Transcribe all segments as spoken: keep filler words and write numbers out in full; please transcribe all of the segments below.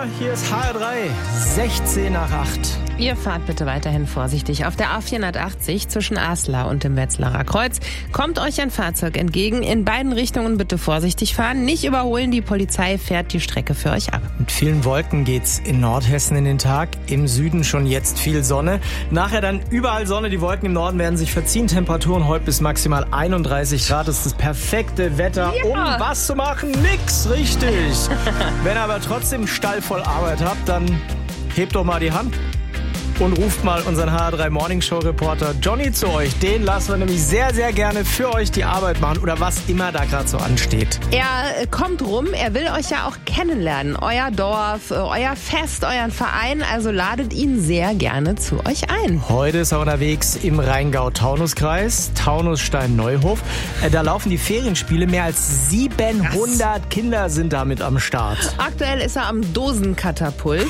hier ist H R drei, sechzehn nach acht. Ihr fahrt bitte weiterhin vorsichtig. Auf der A vierhundertachtzig zwischen Aslar und dem Wetzlarer Kreuz kommt euch ein Fahrzeug entgegen. In beiden Richtungen bitte vorsichtig fahren. Nicht überholen, die Polizei fährt die Strecke für euch ab. Mit vielen Wolken geht's in Nordhessen in den Tag. Im Süden schon jetzt viel Sonne. Nachher dann überall Sonne. Die Wolken im Norden werden sich verziehen. Temperaturen heute bis maximal einunddreißig Grad. Das ist das perfekte Wetter, ja. um was zu machen? Nix, richtig. Wenn ihr aber trotzdem einen Stall voll Arbeit habt, dann hebt doch mal die Hand und ruft mal unseren H R drei Morning Show Reporter Johnny zu euch. Den lassen wir nämlich sehr, sehr gerne für euch die Arbeit machen oder was immer da gerade so ansteht. Er kommt rum, er will euch ja auch kennenlernen. Euer Dorf, euer Fest, euren Verein. Also ladet ihn sehr gerne zu euch ein. Heute ist er unterwegs im Rheingau-Taunus-Kreis, Taunus-Stein-Neuhof. Da laufen die Ferienspiele. Mehr als siebenhundert Krass. Kinder sind da mit am Start. Aktuell ist er am Dosenkatapult.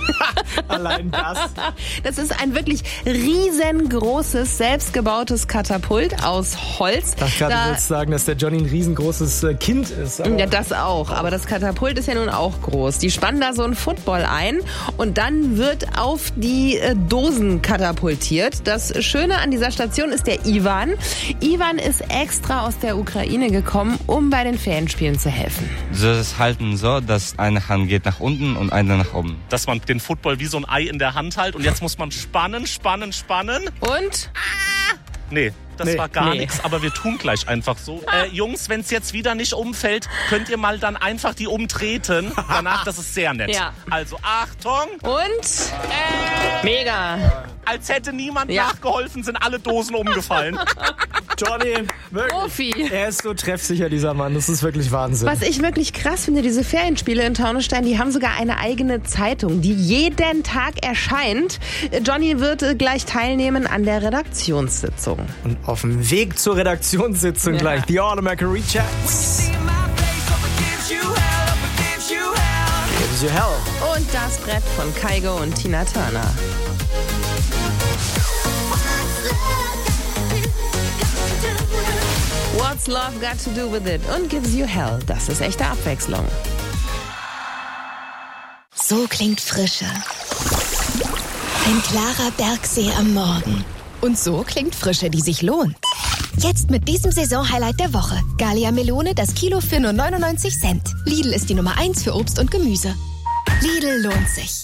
Allein das. Das ist ein wirklich riesengroßes, selbstgebautes Katapult aus Holz. Ach, gerade da, du willst sagen, dass der Johnny ein riesengroßes äh, Kind ist. Ja, das auch. Aber das Katapult ist ja nun auch groß. Die spannen da so einen Football ein und dann wird auf die äh, Dosen katapultiert. Das Schöne an dieser Station ist der Ivan. Ivan ist extra aus der Ukraine gekommen, um bei den Ferienspielen zu helfen. Das ist halt so, dass eine Hand geht nach unten und eine nach oben. Dass man den Football wie so ein Ei in der Hand hält und jetzt muss man spannen, spannen, spannen. Und? Ah! Nee, das nee, war gar nee. nichts, aber wir tun gleich einfach so. Äh, Jungs, wenn es jetzt wieder nicht umfällt, könnt ihr mal dann einfach die umtreten. Danach, das ist sehr nett. Ja. Also Achtung. Und? Äh, Mega. Als hätte niemand ja. nachgeholfen, sind alle Dosen umgefallen. Johnny, wirklich. Profi. Er ist so treffsicher, dieser Mann. Das ist wirklich Wahnsinn. Was ich wirklich krass finde, diese Ferienspiele in Taunusstein, die haben sogar eine eigene Zeitung, die jeden Tag erscheint. Johnny wird gleich teilnehmen an der Redaktionssitzung. Und auf dem Weg zur Redaktionssitzung ja. gleich die All-American Rechats. Gives you hell. Und das Brett von Kygo und Tina Turner. What's Love Got to Do With It und Gives You Hell. Das ist echte Abwechslung. So klingt Frische. Ein klarer Bergsee am Morgen. Und so klingt Frische, die sich lohnt. Jetzt mit diesem Saisonhighlight der Woche. Gallia Melone, das Kilo für nur neunundneunzig Cent. Lidl ist die Nummer eins für Obst und Gemüse. Lidl lohnt sich.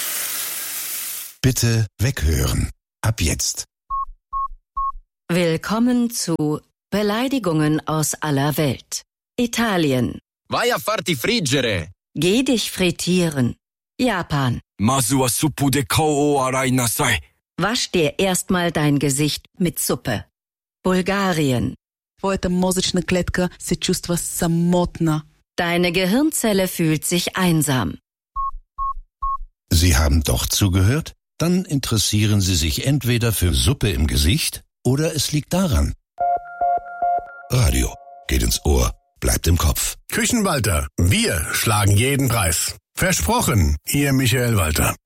Bitte weghören. Ab jetzt. Willkommen zu Beleidigungen aus aller Welt. Italien. Vai a farti friggere. Geh dich frittieren. Japan. Masu wa suppu de kou o arai nasai. Wasch dir erstmal dein Gesicht mit Suppe. Bulgarien. Твоята мозъчна клетка се чувства самотна. Deine Gehirnzelle fühlt sich einsam. Sie haben doch zugehört? Dann interessieren Sie sich entweder für Suppe im Gesicht oder es liegt daran. Radio geht ins Ohr, bleibt im Kopf. Küchenwalter, wir schlagen jeden Preis. Versprochen, Ihr Michael Walter.